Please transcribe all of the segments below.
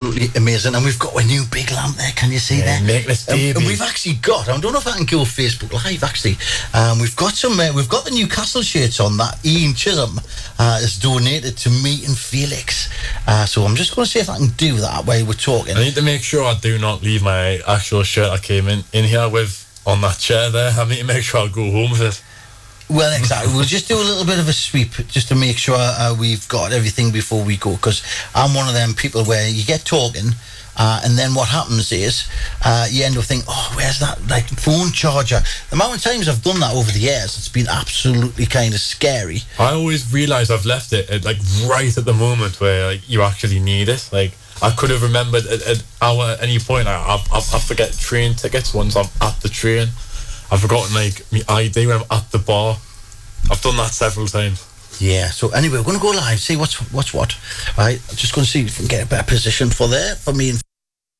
absolutely amazing. And we've got a new big lamp there. Can you see there? And we've actually got, I don't know if I can go Facebook Live, actually. We've got some, we've got the Newcastle shirts on that Ian Chisholm has donated to me and Felix. So I'm just going to see if I can do that while we're talking. I need to make sure I do not leave my actual shirt I came in here with on that chair there. I need to make sure I go home with it. Well, exactly. We'll just do a little bit of a sweep just to make sure we've got everything before we go, because I'm one of them people where you get talking and then what happens is you end up thinking, oh, where's that phone charger? The amount of times I've done that over the years, it's been absolutely kind of scary. I always realise I've left it at, right at the moment where you actually need it. I could have remembered at any point. I forget train tickets once I'm at the train. I've forgotten my ID when I'm at the bar. I've done that several times. Yeah, so anyway, we're going to go live, see what's what. Right, I'm just going to see if we can get a better position for me and...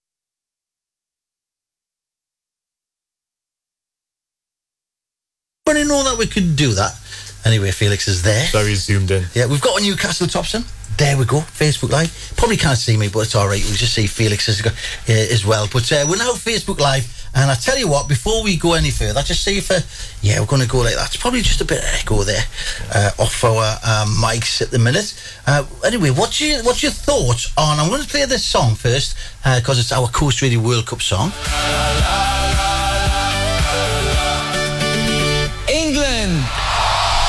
I didn't know that we could do that. Anyway, Felix is there. Very zoomed in. Yeah, we've got a Newcastle Topson. There we go, Facebook Live. Probably can't see me, but it's all right. We'll just see Felix as well. But we're now Facebook Live. And I tell you what, before we go any further, just see if... we're going to go like that. It's probably just a bit of echo there off our mics at the minute. Anyway, what's your thoughts on... I'm going to play this song first, because it's our Coast Radio World Cup song.